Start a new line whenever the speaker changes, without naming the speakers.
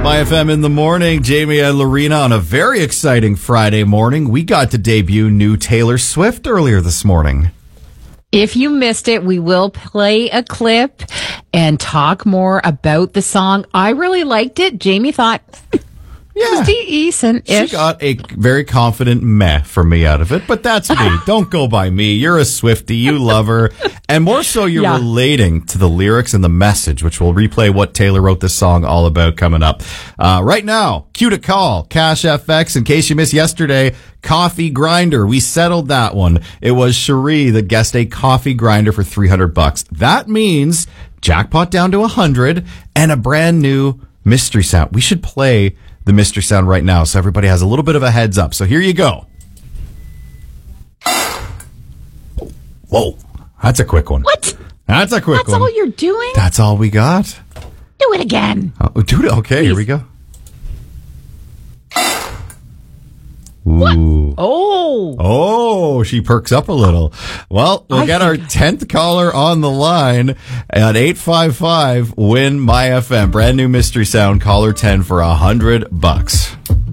My FM in the morning, Jamie and Lorena on a very exciting Friday morning. We got to debut new Taylor Swift earlier this morning.
If you missed it, we will play a clip and talk more about the song. I really liked it. Jamie thought it was decent-ish.
She got a very confident meh for me out of it, but that's me. Don't go by me. You're a Swiftie. You love her. And more so, you're relating to the lyrics and the message, which we'll replay what Taylor wrote this song all about coming up. Right now, cue to call, Cash FX. In case you missed yesterday, coffee grinder. We settled that one. It was Cherie that guessed a coffee grinder for $300. That means jackpot down to 100 and a brand new mystery sound. We should play the mystery sound right now so everybody has a little bit of a heads up. So here you go. Whoa. That's a quick one.
What?
That's a quick one.
That's all you're doing?
That's all we got.
Do it again.
Do it. Okay,
Please.
Here we go.
What?
Ooh.
Oh,
she perks up a little. Well, we'll get our 10th caller on the line at 855 win my FM. Brand new mystery sound, caller 10 for $100.